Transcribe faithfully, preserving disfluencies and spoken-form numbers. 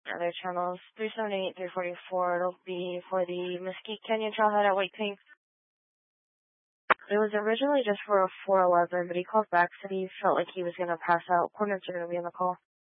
Other channels, three seventy-eight, three forty-four, it'll be for the Mesquite Canyon Trailhead at White Pink. It was originally just for a four eleven, but he called back, said he felt like he was going to pass out. Coordinates are going to be on the call.